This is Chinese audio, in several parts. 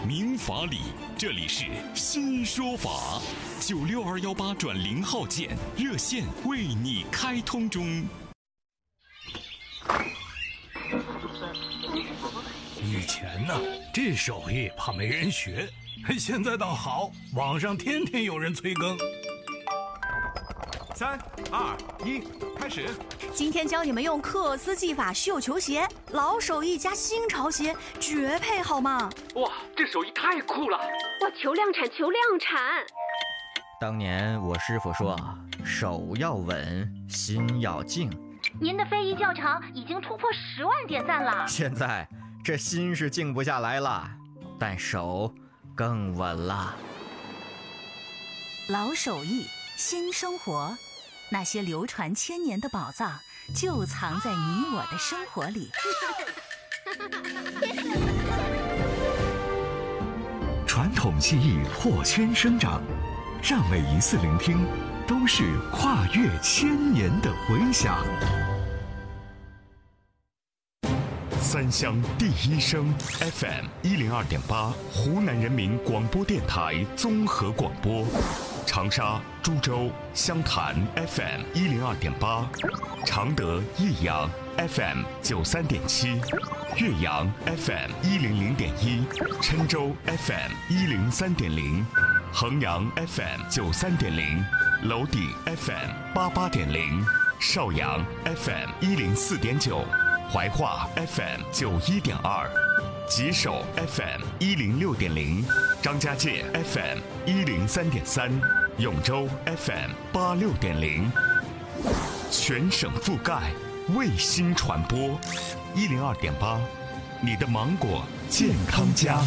明法理，这里是新说法，96218转0号键热线为你开通中。 以前呢，这手艺怕没人学，现在倒好，网上天天有人催更。 3、2、1，开始！ 今天教你们用克斯技法绣球鞋，老手艺加新潮鞋，绝配好吗？ 哇，这手艺太酷了！ 哇，求量产，求量产！ 当年我师傅说，手要稳，心要静。 您的非遗教场已经突破10万点赞了。 现在这心是静不下来了，但手更稳了。 老手艺，新生活，那些流传千年的宝藏，就藏在你我的生活里。 传统技艺破圈生长，让每一次聆听都是跨越千年的回响。三湘第一声 FM102.8，湖南人民广播电台综合广播。长沙、株洲、湘潭 FM102.8，常德、益阳 FM93.7，岳阳 FM100.1，郴州 FM103.0，衡阳 FM93.0，娄底 FM88.0，邵阳 FM104.9，怀化 FM91.2，吉首 FM106.0，张家界 FM103.3，永州 FM86.0，全省覆盖，卫星传播102.8，你的芒果健康家。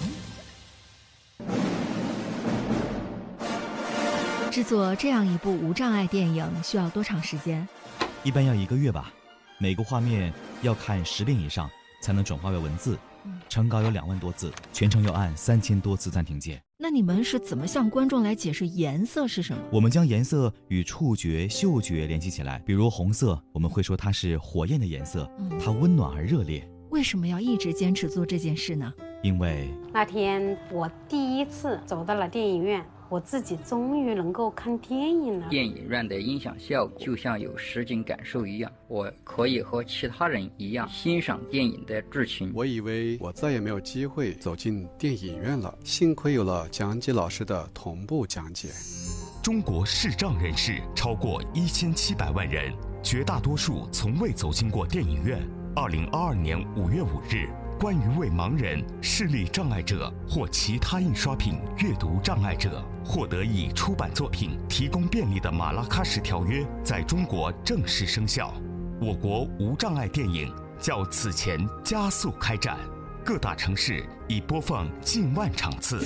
制作这样一部无障碍电影需要多长时间？ 一般要1个月吧。每个画面要看10遍以上才能转化为文字，成稿有2万多字，全程要按3000多次暂停键。 那你们是怎么向观众来解释颜色是什么？ 我们将颜色与触觉、嗅觉联系起来，比如红色，我们会说它是火焰的颜色，它温暖而热烈。 为什么要一直坚持做这件事呢？ 因为那天我第一次走到了电影院，我自己终于能够看电影了。 电影院的音响效果就像有实景感受一样，我可以和其他人一样欣赏电影的剧情。 我以为我再也没有机会走进电影院了，幸亏有了讲解老师的同步讲解。 中国视障人士超过1700万人，绝大多数从未走进过电影院。2022年5月5日，关于为盲人、视力障碍者或其他印刷品阅读障碍者获得以出版作品提供便利的马拉喀什条约在中国正式生效。我国无障碍电影较此前加速开展，各大城市已播放近万场次。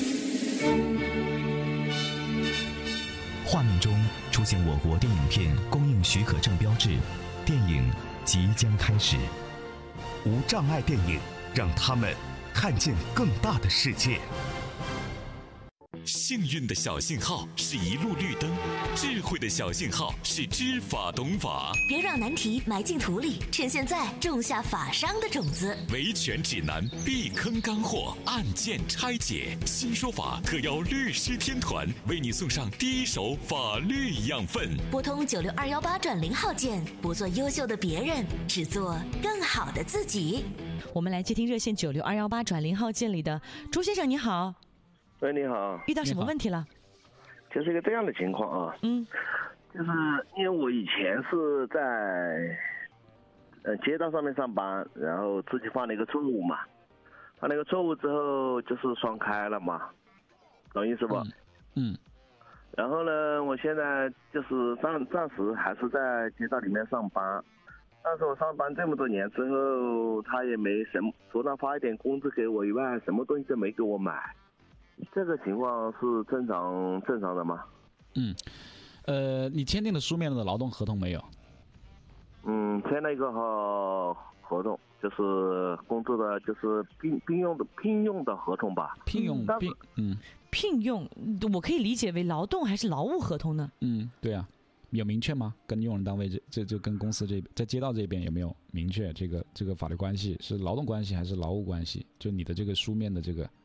画面中出现我国电影片供应许可证标志，电影即将开始。 无障碍电影，让他们看见更大的世界。幸运的小信号是一路绿灯，智慧的小信号是知法懂法。 别让难题埋进土里，趁现在种下法商的种子。 维权指南，避坑干货，案件拆解。新说法特邀律师天团为你送上第一手法律养分。 拨通96218转0号键，不做优秀的别人，只做更好的自己。 我们来接听热线96218转0号键里的朱先生，你好。 喂，你好。 遇到什么问题了？ 就是一个这样的情况啊，就是因为我以前是在街道上面上班，然后自己犯了一个错误嘛，犯了一个错误之后就是双开了嘛，懂意思不？然后呢，我现在就是暂时还是在街道里面上班，但是我上班这么多年之后，他也没什么，除了发一点工资给我以外，什么东西都没给我买。这个情况是正常的吗？ 你签订了书面的劳动合同没有？ 签了一个合同，就是工作的，就是聘用的合同吧。 聘用，我可以理解为劳动还是劳务合同呢？ 对啊，有明确吗？跟用人单位这跟公司这在街道这边有没有明确这个法律关系是劳动关系还是劳务关系？就你的这个书面的这个